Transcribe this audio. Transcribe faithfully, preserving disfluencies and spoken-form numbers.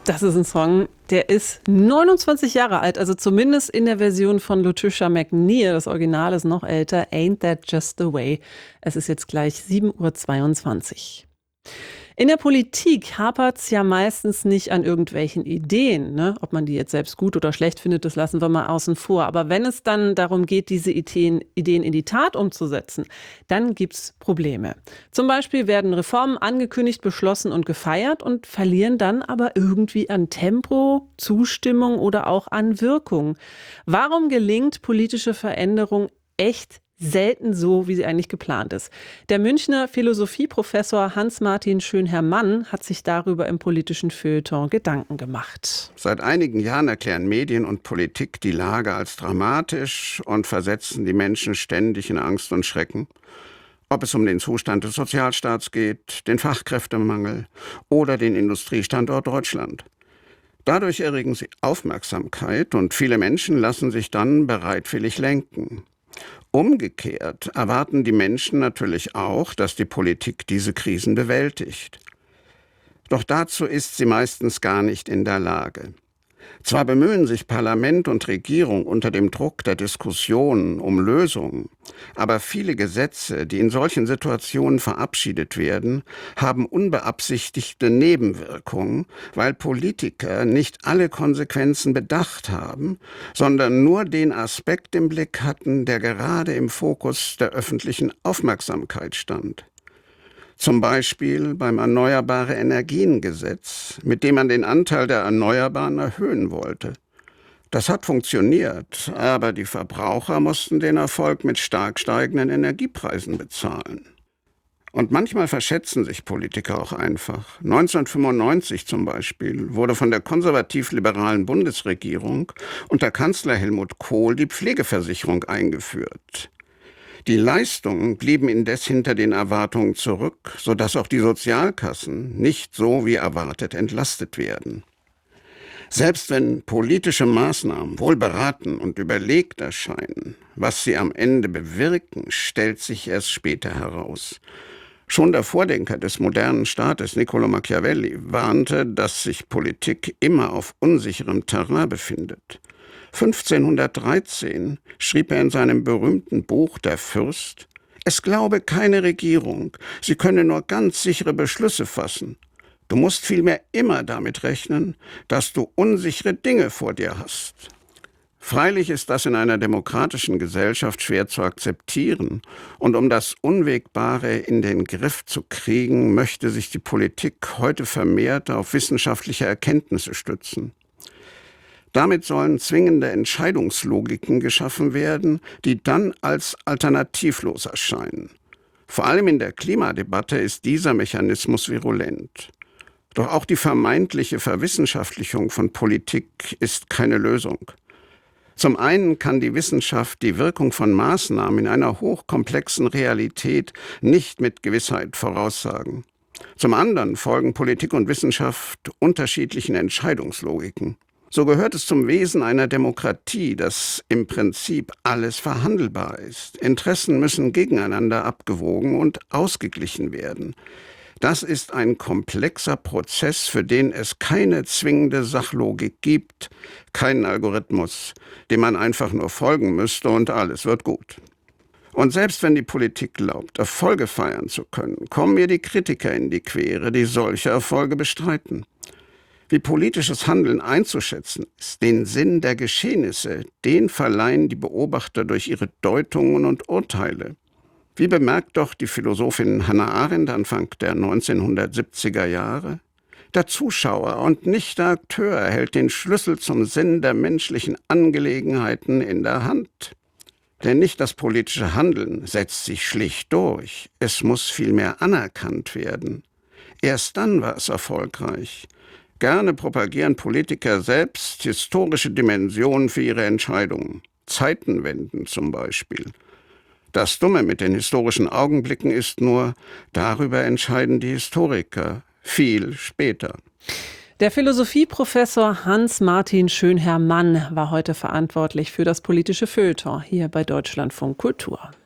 Das ist ein Song, der ist neunundzwanzig Jahre alt, also zumindest in der Version von Lucicia McNear. Das Original ist noch älter. Ain't That Just the Way? Es ist jetzt gleich sieben Uhr zweiundzwanzig. In der Politik hapert es ja meistens nicht an irgendwelchen Ideen, ne? Ob man die jetzt selbst gut oder schlecht findet, das lassen wir mal außen vor. Aber wenn es dann darum geht, diese Ideen, Ideen in die Tat umzusetzen, dann gibt's Probleme. Zum Beispiel werden Reformen angekündigt, beschlossen und gefeiert und verlieren dann aber irgendwie an Tempo, Zustimmung oder auch an Wirkung. Warum gelingt politische Veränderung echt selten so, wie sie eigentlich geplant ist? Der Münchner Philosophieprofessor Hans-Martin Schönherr-Mann hat sich darüber im politischen Feuilleton Gedanken gemacht. Seit einigen Jahren erklären Medien und Politik die Lage als dramatisch und versetzen die Menschen ständig in Angst und Schrecken. Ob es um den Zustand des Sozialstaats geht, den Fachkräftemangel oder den Industriestandort Deutschland. Dadurch erregen sie Aufmerksamkeit und viele Menschen lassen sich dann bereitwillig lenken. Umgekehrt erwarten die Menschen natürlich auch, dass die Politik diese Krisen bewältigt. Doch dazu ist sie meistens gar nicht in der Lage. Zwar bemühen sich Parlament und Regierung unter dem Druck der Diskussion um Lösungen, aber viele Gesetze, die in solchen Situationen verabschiedet werden, haben unbeabsichtigte Nebenwirkungen, weil Politiker nicht alle Konsequenzen bedacht haben, sondern nur den Aspekt im Blick hatten, der gerade im Fokus der öffentlichen Aufmerksamkeit stand. Zum Beispiel beim Erneuerbare-Energien-Gesetz, mit dem man den Anteil der Erneuerbaren erhöhen wollte. Das hat funktioniert, aber die Verbraucher mussten den Erfolg mit stark steigenden Energiepreisen bezahlen. Und manchmal verschätzen sich Politiker auch einfach. neunzehnhundertfünfundneunzig zum Beispiel wurde von der konservativ-liberalen Bundesregierung unter Kanzler Helmut Kohl die Pflegeversicherung eingeführt. Die Leistungen blieben indes hinter den Erwartungen zurück, sodass auch die Sozialkassen nicht so wie erwartet entlastet werden. Selbst wenn politische Maßnahmen wohl beraten und überlegt erscheinen, was sie am Ende bewirken, stellt sich erst später heraus. Schon der Vordenker des modernen Staates, Niccolo Machiavelli, warnte, dass sich Politik immer auf unsicherem Terrain befindet. fünfzehnhundertdreizehn schrieb er in seinem berühmten Buch Der Fürst: Es glaube keine Regierung, sie könne nur ganz sichere Beschlüsse fassen. Du musst vielmehr immer damit rechnen, dass du unsichere Dinge vor dir hast. Freilich ist das in einer demokratischen Gesellschaft schwer zu akzeptieren, und um das Unwägbare in den Griff zu kriegen, möchte sich die Politik heute vermehrt auf wissenschaftliche Erkenntnisse stützen. Damit sollen zwingende Entscheidungslogiken geschaffen werden, die dann als alternativlos erscheinen. Vor allem in der Klimadebatte ist dieser Mechanismus virulent. Doch auch die vermeintliche Verwissenschaftlichung von Politik ist keine Lösung. Zum einen kann die Wissenschaft die Wirkung von Maßnahmen in einer hochkomplexen Realität nicht mit Gewissheit voraussagen. Zum anderen folgen Politik und Wissenschaft unterschiedlichen Entscheidungslogiken. So gehört es zum Wesen einer Demokratie, dass im Prinzip alles verhandelbar ist. Interessen müssen gegeneinander abgewogen und ausgeglichen werden. Das ist ein komplexer Prozess, für den es keine zwingende Sachlogik gibt, keinen Algorithmus, dem man einfach nur folgen müsste und alles wird gut. Und selbst wenn die Politik glaubt, Erfolge feiern zu können, kommen ihr die Kritiker in die Quere, die solche Erfolge bestreiten. Wie politisches Handeln einzuschätzen ist, den Sinn der Geschehnisse, den verleihen die Beobachter durch ihre Deutungen und Urteile. Wie bemerkt doch die Philosophin Hannah Arendt Anfang der neunzehnhundertsiebziger Jahre? Der Zuschauer und nicht der Akteur hält den Schlüssel zum Sinn der menschlichen Angelegenheiten in der Hand. Denn nicht das politische Handeln setzt sich schlicht durch, es muss vielmehr anerkannt werden. Erst dann war es erfolgreich. Gerne propagieren Politiker selbst historische Dimensionen für ihre Entscheidungen. Zeitenwenden zum Beispiel. Das Dumme mit den historischen Augenblicken ist nur, darüber entscheiden die Historiker viel später. Der Philosophieprofessor Hans-Martin Schönherr-Mann war heute verantwortlich für das politische Feuilleton hier bei Deutschlandfunk Kultur.